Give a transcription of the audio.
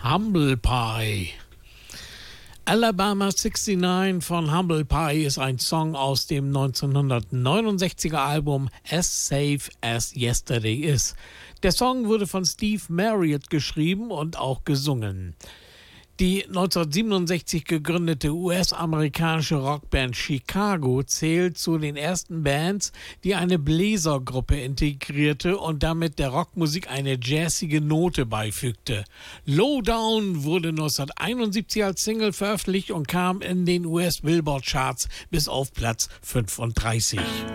Humble Pie. Alabama 69 von Humble Pie ist ein Song aus dem 1969er Album As Safe as Yesterday Is. Der Song wurde von Steve Marriott geschrieben und auch gesungen. Die 1967 gegründete US-amerikanische Rockband Chicago zählt zu den ersten Bands, die eine Bläsergruppe integrierte und damit der Rockmusik eine jazzige Note beifügte. Lowdown wurde 1971 als Single veröffentlicht und kam in den US-Billboard-Charts bis auf Platz 35.